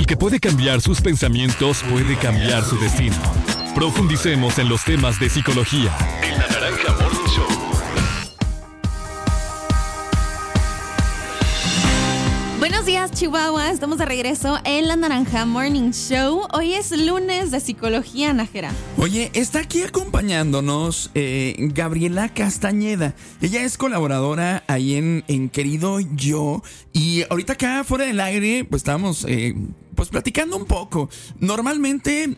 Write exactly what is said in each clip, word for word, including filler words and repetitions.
que puede cambiar sus pensamientos, puede cambiar su destino. Profundicemos en los temas de psicología en La Naranja Morning Show. Buenos días, Chihuahua. Estamos de regreso en La Naranja Morning Show. Hoy es lunes de psicología, Nájera. Oye, está aquí acompañándonos eh, Gabriela Castañeda. Ella es colaboradora ahí en, en Querido Yo. Y ahorita acá fuera del aire, pues estábamos eh, pues platicando un poco. Normalmente,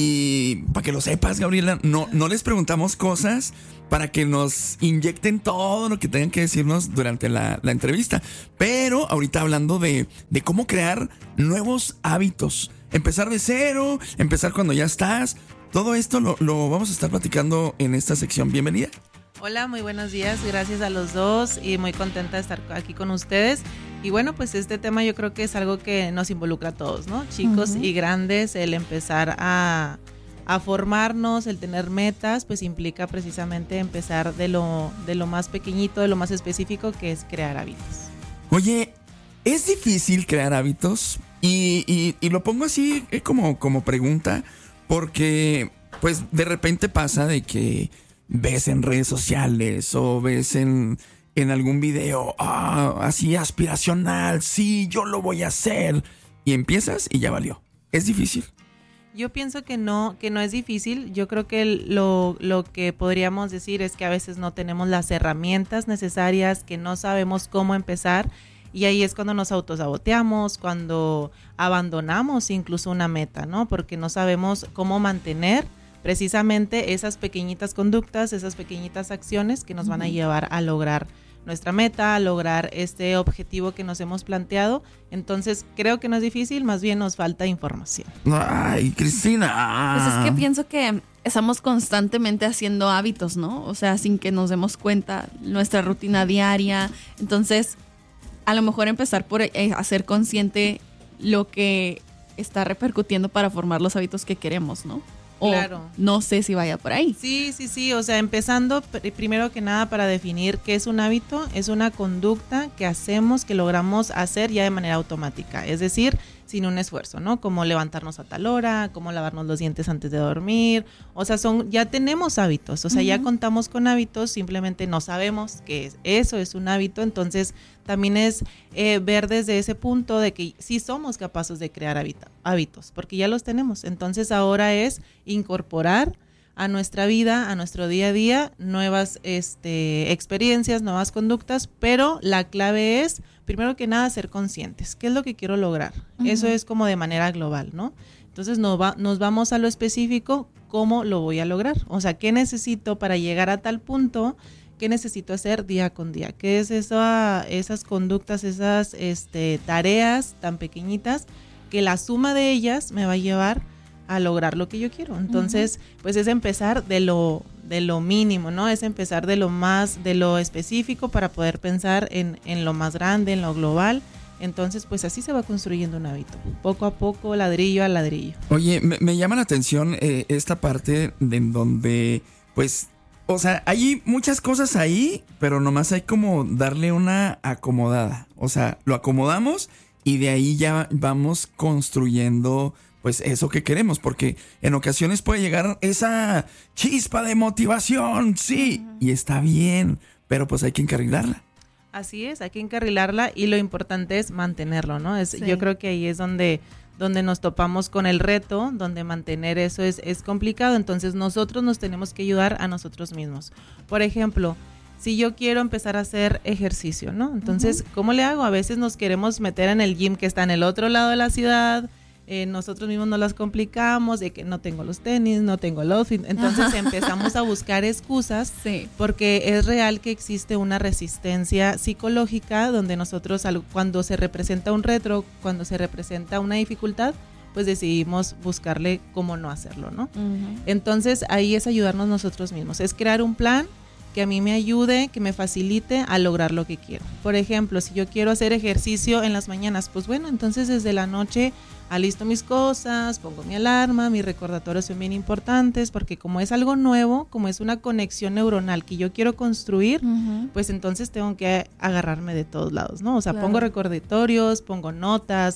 y para que lo sepas, Gabriela, no, no les preguntamos cosas para que nos inyecten todo lo que tengan que decirnos durante la, la entrevista. Pero ahorita hablando de, de cómo crear nuevos hábitos. Empezar de cero, empezar cuando ya estás. Todo esto lo, lo vamos a estar platicando en esta sección. Bienvenida. Hola, muy buenos días. Gracias a los dos y muy contenta de estar aquí con ustedes. Y bueno, pues este tema yo creo que es algo que nos involucra a todos, ¿no? Chicos uh-huh. y grandes, el empezar a... a formarnos, el tener metas, pues implica precisamente empezar de lo, de lo más pequeñito, de lo más específico, que es crear hábitos. Oye, ¿es difícil crear hábitos? Y, y, y lo pongo así como, como pregunta, porque pues de repente pasa de que ves en redes sociales o ves en, en algún video, ah, así aspiracional, sí, yo lo voy a hacer, y empiezas y ya valió. ¿Es difícil? Yo pienso que no, que no es difícil. Yo creo que lo, lo que podríamos decir es que a veces no tenemos las herramientas necesarias, que no sabemos cómo empezar, y ahí es cuando nos autosaboteamos, cuando abandonamos incluso una meta, ¿no? Porque no sabemos cómo mantener precisamente esas pequeñitas conductas, esas pequeñitas acciones que nos van a llevar a lograr nuestra meta, a lograr este objetivo que nos hemos planteado. Entonces creo que no es difícil, más bien nos falta información. Ay, Cristina. Pues es que pienso que estamos constantemente haciendo hábitos, ¿no? O sea, sin que nos demos cuenta, nuestra rutina diaria. Entonces, a lo mejor empezar por hacer consciente lo que está repercutiendo para formar los hábitos que queremos, ¿no? O claro. No sé si vaya por ahí. Sí, sí, sí. O sea, empezando pr- primero que nada para definir qué es un hábito. Es una conducta que hacemos, que logramos hacer ya de manera automática. Es decir, sin un esfuerzo, ¿no? Como levantarnos a tal hora, como lavarnos los dientes antes de dormir. O sea, son ya tenemos hábitos. O sea, uh-huh. ya contamos con hábitos, simplemente no sabemos que es, eso es un hábito. Entonces, también es eh, ver desde ese punto de que sí somos capaces de crear hábito, hábitos, porque ya los tenemos. Entonces, ahora es incorporar a nuestra vida, a nuestro día a día, nuevas este, experiencias, nuevas conductas, pero la clave es, primero que nada, ser conscientes. ¿Qué es lo que quiero lograr? Uh-huh. Eso es como de manera global, ¿no? Entonces nos, va, nos vamos a lo específico, ¿cómo lo voy a lograr? O sea, ¿qué necesito para llegar a tal punto? ¿Qué necesito hacer día con día? ¿Qué es esa, esas conductas, esas este, tareas tan pequeñitas que la suma de ellas me va a llevar a lograr lo que yo quiero? Entonces, uh-huh. pues es empezar de lo de lo mínimo, ¿no? Es empezar de lo más, de lo específico para poder pensar en, en lo más grande, en lo global. Entonces, pues así se va construyendo un hábito, poco a poco, ladrillo a ladrillo. Oye, me, me llama la atención eh, esta parte de en donde, pues, o sea, hay muchas cosas ahí, pero nomás hay como darle una acomodada. O sea, lo acomodamos y de ahí ya vamos construyendo pues eso que queremos, porque en ocasiones puede llegar esa chispa de motivación, sí, uh-huh. y está bien, pero pues hay que encarrilarla. Así es, hay que encarrilarla y lo importante es mantenerlo, ¿no? Es, sí. Yo creo que ahí es donde, donde nos topamos con el reto, donde mantener eso es, es complicado, entonces nosotros nos tenemos que ayudar a nosotros mismos. Por ejemplo, si yo quiero empezar a hacer ejercicio, ¿no? Entonces, uh-huh. ¿cómo le hago? A veces nos queremos meter en el gym que está en el otro lado de la ciudad. Eh, nosotros mismos nos las complicamos, de que no tengo los tenis, no tengo el outfit, entonces empezamos a buscar excusas, sí. porque es real que existe una resistencia psicológica donde nosotros cuando se representa un reto, cuando se representa una dificultad, pues decidimos buscarle cómo no hacerlo, ¿no? Uh-huh. Entonces ahí es ayudarnos nosotros mismos, es crear un plan que a mí me ayude, que me facilite a lograr lo que quiero. Por ejemplo, si yo quiero hacer ejercicio en las mañanas, pues bueno, entonces desde la noche alisto mis cosas, pongo mi alarma, mis recordatorios son bien importantes, porque como es algo nuevo, como es una conexión neuronal que yo quiero construir, uh-huh. pues entonces tengo que agarrarme de todos lados, ¿no? O sea, claro. pongo recordatorios, pongo notas,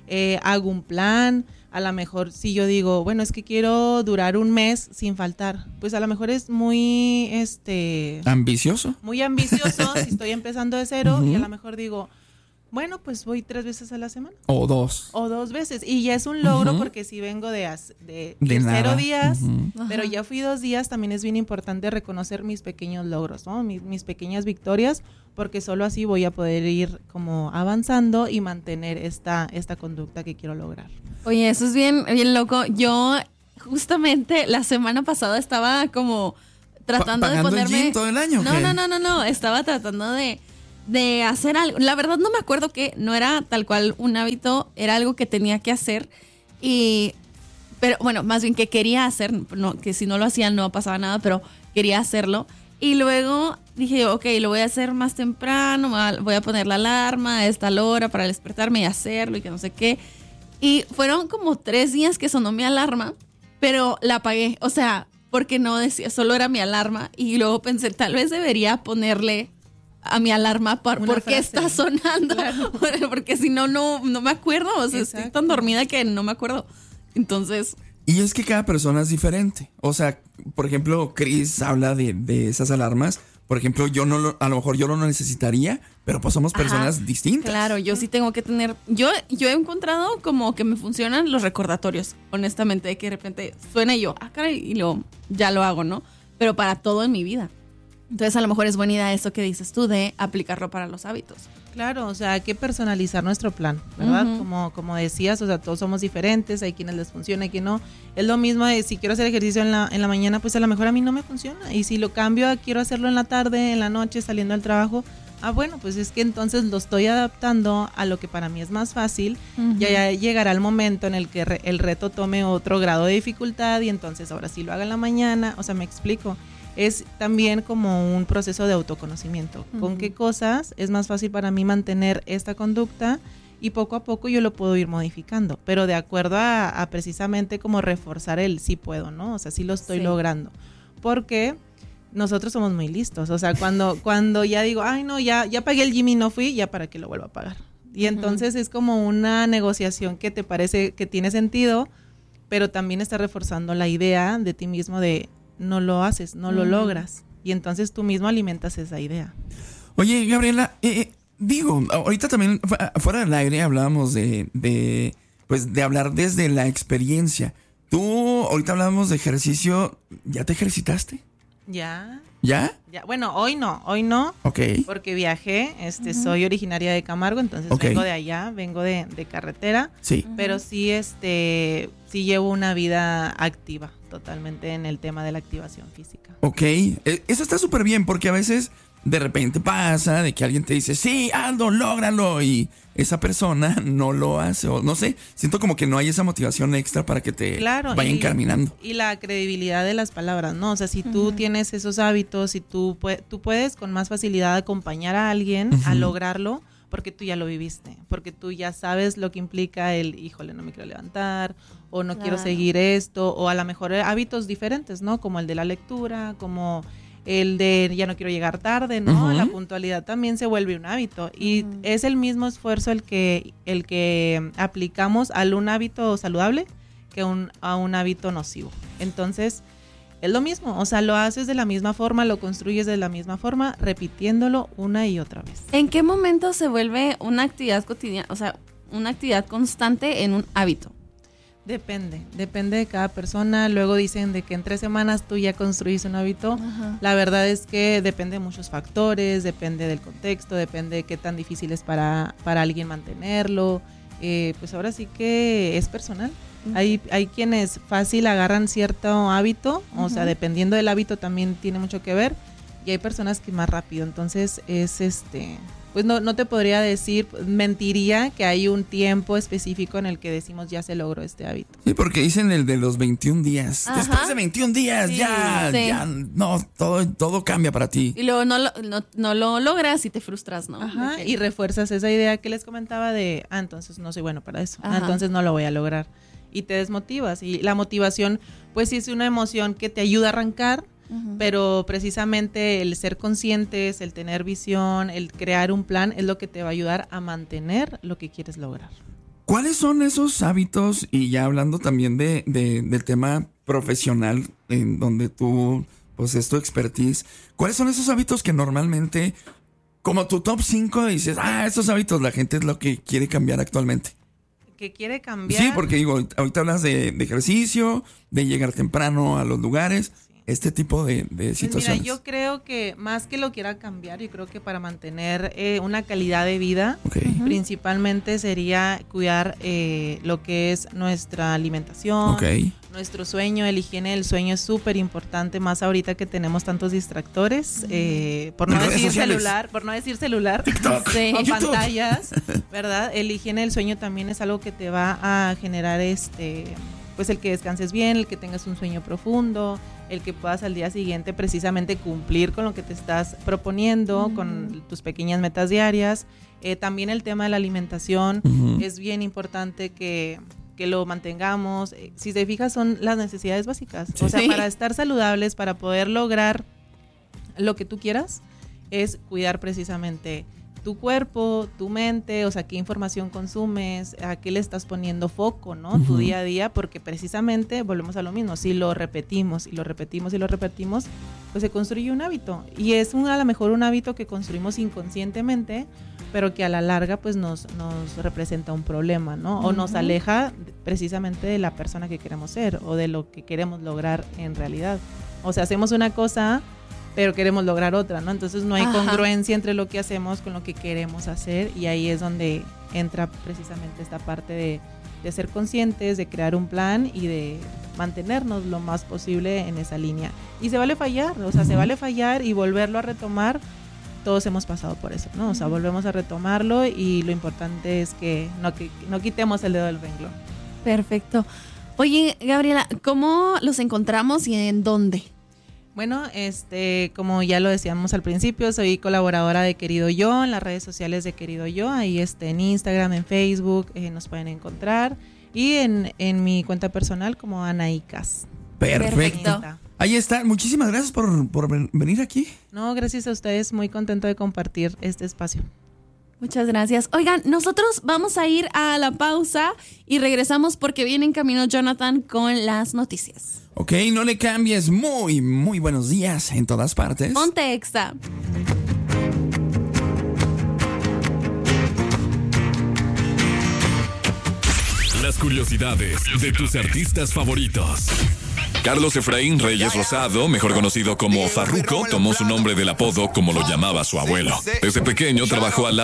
eh, hago un plan. A lo mejor si yo digo, bueno, es que quiero durar un mes sin faltar, pues a lo mejor es muy, este... ¿Ambicioso? Muy ambicioso si estoy empezando de cero, Uh-huh. y a lo mejor digo, bueno, pues voy tres veces a la semana. O dos. O dos veces. Y ya es un logro Uh-huh. porque si vengo de, as- de, De de nada. cero días, Uh-huh. pero Ajá. ya fui dos días, también es bien importante reconocer mis pequeños logros, ¿no? Mis, mis pequeñas victorias, porque solo así voy a poder ir como avanzando y mantener esta, esta conducta que quiero lograr. Oye, eso es bien, bien loco. Yo justamente la semana pasada estaba como tratando Pa- de ¿pagando el ponerme... gym todo el año o No, qué? no, no, no, no. Estaba tratando de, de hacer algo. La verdad no me acuerdo que no era tal cual un hábito, era algo que tenía que hacer. Y, pero bueno, más bien que quería hacer, no, que si no lo hacía no pasaba nada, pero quería hacerlo. Y luego dije, ok, lo voy a hacer más temprano, voy a poner la alarma a esta hora para despertarme y hacerlo y que no sé qué. Y fueron como tres días que sonó mi alarma, pero la apagué. O sea, porque no decía, solo era mi alarma. Y luego pensé, tal vez debería ponerle a mi alarma por, Una por qué frase. está sonando. Claro. Porque si no, no, no me acuerdo. O sea, estoy Exacto. tan dormida que no me acuerdo. Entonces, Y es que cada persona es diferente. O sea, por ejemplo, Chris habla de, de esas alarmas. Por ejemplo, yo no lo, a lo mejor yo lo necesitaría, pero pues somos personas ajá, distintas. claro, yo sí tengo que tener. Yo, yo he encontrado como que me funcionan los recordatorios, honestamente, de que de repente suena y yo, ah, caray, y lo, ya lo hago, ¿no? Pero para todo en mi vida. Entonces, a lo mejor es buena idea eso que dices tú de aplicarlo para los hábitos. Claro, o sea, hay que personalizar nuestro plan, ¿verdad? Ujú. Como, como decías, o sea, todos somos diferentes, hay quienes les funciona, hay quien no. Es lo mismo de si quiero hacer ejercicio en la, en la mañana, pues a lo mejor a mí no me funciona. Y si lo cambio a quiero hacerlo en la tarde, en la noche, saliendo al trabajo, ah, bueno, pues es que entonces lo estoy adaptando a lo que para mí es más fácil. Ujú. Ya, ya llegará el momento en el que re- el reto tome otro grado de dificultad y entonces ahora sí lo haga en la mañana, o sea, me explico. Es también como un proceso de autoconocimiento. ¿Con Ujú. qué cosas es más fácil para mí mantener esta conducta? Y poco a poco yo lo puedo ir modificando, pero de acuerdo a, a precisamente como reforzar el sí puedo, ¿no? O sea, sí lo estoy Sí. logrando. Porque nosotros somos muy listos. O sea, cuando, cuando ya digo, ay, no, ya, ya pagué el gym y no fui, ya para qué lo vuelvo a pagar. Y Ujú. entonces es como una negociación que te parece que tiene sentido, pero también está reforzando la idea de ti mismo de no lo haces, no lo Mm. logras. Y entonces tú mismo alimentas esa idea. Oye, Gabriela, eh, eh, digo, ahorita también fu- fuera del aire hablábamos de, de, pues, de hablar desde la experiencia. Tú, ahorita hablábamos de ejercicio, ¿ya te ejercitaste? Ya, ¿Ya? ya. Bueno, hoy no, hoy no, Ok. porque viajé, este, Ujú. soy originaria de Camargo, entonces Ok. vengo de allá, vengo de, de carretera, Sí. pero sí, este, sí llevo una vida activa, totalmente en el tema de la activación física. Ok. Eh, Eso está súper bien porque a veces de repente pasa de que alguien te dice, sí, hazlo, lógralo, y esa persona no lo hace, o no sé, siento como que no hay esa motivación extra para que te Claro, vaya y- encaminando. Y la credibilidad de las palabras, ¿no? O sea, si tú Ujú. tienes esos hábitos, si tú, pue- tú puedes con más facilidad acompañar a alguien a Ujú. lograrlo, porque tú ya lo viviste, porque tú ya sabes lo que implica el, híjole, no me quiero levantar, o no quiero Claro. seguir esto, o a lo mejor hábitos diferentes, ¿no? Como el de la lectura, como el de ya no quiero llegar tarde, ¿no? Ujú. La puntualidad también se vuelve un hábito y Ujú. es el mismo esfuerzo el que, el que aplicamos a un hábito saludable que un, a un hábito nocivo. Entonces, es lo mismo, o sea, lo haces de la misma forma, lo construyes de la misma forma, repitiéndolo una y otra vez. ¿En qué momento se vuelve una actividad cotidiana, o sea, una actividad constante en un hábito? Depende, depende de cada persona. Luego dicen de que en tres semanas tú ya construiste un hábito. Ajá. La verdad es que depende de muchos factores, depende del contexto, depende de qué tan difícil es para, para alguien mantenerlo. Eh, pues ahora sí que es personal. Hay, hay quienes fácil agarran cierto hábito, o sea, Ujú. dependiendo del hábito también tiene mucho que ver. Y hay personas que más rápido. Entonces es este, pues no, no te podría decir, mentiría que hay un tiempo específico en el que decimos ya se logró este hábito. Sí, porque dicen el de los veintiún días. Ajá. Después de veintiún días, Sí, ya, sí. ya, no, todo, todo cambia para ti. Y luego no lo, no, no lo logras y te frustras, ¿no? Ajá, De que- y refuerzas esa idea que les comentaba de, ah, entonces no soy bueno para eso, ah, Ajá. entonces no lo voy a lograr. Y te desmotivas. Y la motivación, pues sí es una emoción que te ayuda a arrancar, Ujú. pero precisamente el ser conscientes, el tener visión, el crear un plan es lo que te va a ayudar a mantener lo que quieres lograr. ¿Cuáles son esos hábitos? Y ya hablando también de, de, del tema profesional, en donde tú, pues es tu expertise, ¿cuáles son esos hábitos que normalmente, como tu top cinco, dices, ah, esos hábitos la gente es lo que quiere cambiar actualmente? ¿Que quiere cambiar? Sí, porque digo, ahorita hablas de, de ejercicio, de llegar temprano a los lugares, sí. Este tipo de, de situaciones. Pues mira, yo creo que más que lo quiera cambiar, yo creo que para mantener eh, una calidad de vida, okay. Principalmente sería cuidar eh, lo que es nuestra alimentación, okay. Nuestro sueño. El higiene del sueño es súper importante, más ahorita que tenemos tantos distractores, eh, por no decir celular, por no decir celular, TikTok, sí, o YouTube. Pantallas, ¿verdad? El higiene del sueño también es algo que te va a generar este, pues el que descanses bien, el que tengas un sueño profundo, el que puedas al día siguiente precisamente cumplir con lo que te estás proponiendo, uh-huh. Con tus pequeñas metas diarias. Eh, también el tema de la alimentación, uh-huh. Es bien importante que, que lo mantengamos. Eh, si te fijas, son las necesidades básicas. Sí. O sea, para estar saludables, para poder lograr lo que tú quieras, es cuidar precisamente tu cuerpo, tu mente, o sea, qué información consumes, a qué le estás poniendo foco, ¿no? Uh-huh. Tu día a día, porque precisamente volvemos a lo mismo, si lo repetimos y lo repetimos y lo repetimos, pues se construye un hábito, y es un, a lo mejor un hábito que construimos inconscientemente, pero que a la larga pues nos, nos representa un problema, ¿no? Uh-huh. O nos aleja precisamente de la persona que queremos ser o de lo que queremos lograr en realidad. O sea, hacemos una cosa, pero queremos lograr otra, ¿no? Entonces no hay Ajá. congruencia entre lo que hacemos con lo que queremos hacer, y ahí es donde entra precisamente esta parte de, de ser conscientes, de crear un plan y de mantenernos lo más posible en esa línea. Y se vale fallar, o sea, uh-huh. se vale fallar y volverlo a retomar. Todos hemos pasado por eso, ¿no? O sea, volvemos a retomarlo, y lo importante es que no, que no quitemos el dedo del renglón. Perfecto. Oye, Gabriela, ¿cómo los encontramos y en dónde? Bueno, este, como ya lo decíamos al principio, soy colaboradora de Querido Yo, en las redes sociales de Querido Yo, ahí este, en Instagram, en Facebook, eh, nos pueden encontrar, y en, en mi cuenta personal como Anaicas. Perfecto. Perfecto. Ahí está, muchísimas gracias por, por venir aquí. No, gracias a ustedes, muy contento de compartir este espacio. Muchas gracias. Oigan, nosotros vamos a ir a la pausa y regresamos porque viene en camino Jonathan con las noticias. Ok, no le cambies. Muy, muy buenos días en todas partes. Ponte Exa. Las curiosidades de tus artistas favoritos. Carlos Efraín Reyes Rosado, mejor conocido como Farruko, tomó su nombre del apodo como lo llamaba su abuelo. Desde pequeño trabajó al lado